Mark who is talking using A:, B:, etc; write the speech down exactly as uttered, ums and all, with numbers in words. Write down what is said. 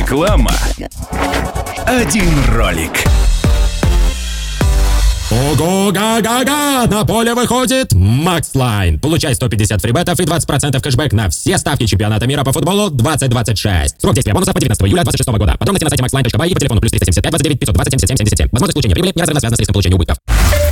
A: Реклама. Один ролик.
B: Ого-га-га-га! На поле выходит Макслайн. Получай сто пятьдесят фрибетов и двадцать процентов кэшбэк на все ставки чемпионата мира по футболу двадцать двадцать шесть. Срок действия бонусов по девятнадцатого июля двадцать шестого года. Подробности на сайте макслайн точка бай и по телефону плюс триста семьдесят пять двадцать девять пятьсот двадцать семьдесят семь семьдесят семь. Возможность получения прибыли неразрывно связана с риском получения убытков.